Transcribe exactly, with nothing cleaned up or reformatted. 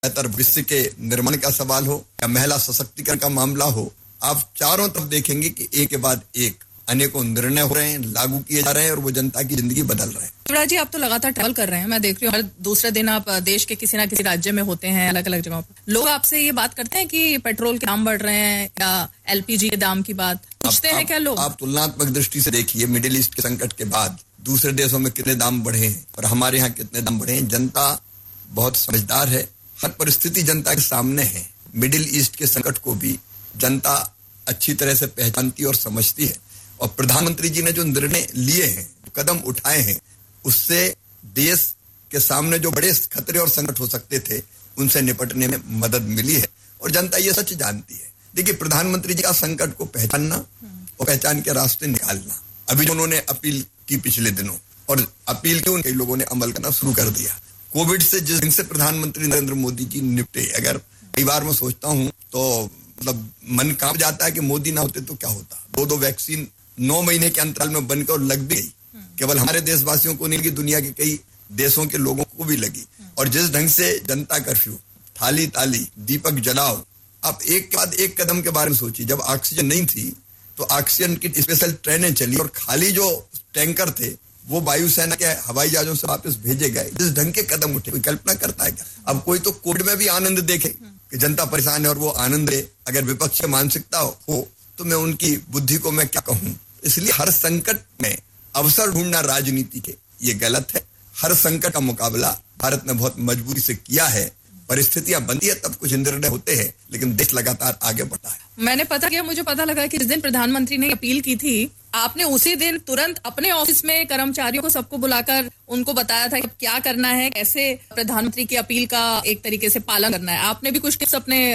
बेहतर विश्व के निर्माण का सवाल हो या महिला सशक्तिकरण का मामला हो, आप चारों तरफ देखेंगे कि एक के बाद एक अनेकों निर्णय हो रहे हैं, लागू किए जा रहे हैं और वो जनता की जिंदगी बदल रहे हैं। शिवराज जी, आप तो लगातार ट्रैवल कर रहे हैं, मैं देख रही हूँ हर दूसरे दिन आप देश के किसी ना किसी राज्य में होते हैं, अलग अलग जगहों पर। लोग आपसे ये बात करते हैं कि पेट्रोल के दाम बढ़ रहे हैं या एलपीजी के दाम की बात पूछते हैं क्या लोग? आप तुलनात्मक दृष्टि से देखिए, मिडिल ईस्ट के संकट के बाद दूसरे देशों में कितने दाम बढ़े हैं और हमारे यहाँ कितने दाम बढ़े हैं। जनता बहुत समझदार है, हर परिस्थिति जनता के सामने है। मिडिल ईस्ट के संकट को भी जनता अच्छी तरह से पहचानती और समझती है और प्रधानमंत्री जी ने जो निर्णय लिए हैं, कदम उठाए हैं, उससे देश के सामने जो बड़े खतरे और संकट हो सकते थे उनसे निपटने में मदद मिली है और जनता ये सच जानती है। देखिए, प्रधानमंत्री जी का संकट को पहचानना और पहचान के रास्ते निकालना, अभी जो उन्होंने अपील की पिछले दिनों और अपील की उन कई लोगों ने अमल करना शुरू कर दिया। कोविड से जिस दिन से प्रधानमंत्री नरेंद्र मोदी जी निपटे, अगर कई बार मैं सोचता हूँ तो मतलब मन कांप जाता है कि मोदी ना होते तो क्या होता। दो दो वैक्सीन नौ महीने के अंतराल में बनकर लग भी गई, केवल हमारे देशवासियों को नहीं लगी, दुनिया के कई देशों के लोगों को भी लगी। और जिस ढंग से जनता कर्फ्यू, थाली ताली, दीपक जलाओ, आप एक के बाद एक कदम के बारे में सोचिए। जब ऑक्सीजन नहीं थी तो ऑक्सीजन की स्पेशल ट्रेनें चली और खाली जो टैंकर थे वो वायुसेना के हवाई जहाजों से वापस भेजे गए। जिस ढंग के कदम उठे, कोई कल्पना करता है क्या? अब कोई तो कोविड में भी आनंद देखे कि जनता परेशान है और वो आनंद ले, अगर विपक्ष मानसिकता हो तो मैं उनकी बुद्धि को मैं क्या कहूं। इसलिए हर संकट में अवसर ढूंढना राजनीति के ये गलत है। हर संकट का मुकाबला भारत ने बहुत मजबूती से किया है। परिस्थितियां बनती है तब कुछ निर्णय होते हैं, लेकिन देश लगातार आगे बढ़ता है। मैंने पता किया, मुझे पता लगा कि जिस दिन प्रधानमंत्री ने अपील की थी, आपने उसी दिन तुरंत अपने ऑफिस में कर्मचारियों को सबको बुलाकर उनको बताया था कि क्या करना है, कैसे प्रधानमंत्री की अपील का एक तरीके से पालन करना है। आपने भी कुछ टिप्स अपने